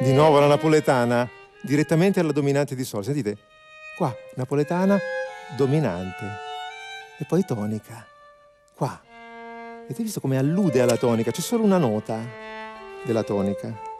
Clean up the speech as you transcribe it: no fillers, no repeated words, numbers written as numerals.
Di nuovo la napoletana, direttamente alla dominante di Sol. Sentite, qua, napoletana, dominante. E poi tonica. Qua. Avete visto come allude alla tonica? C'è solo una nota della tonica.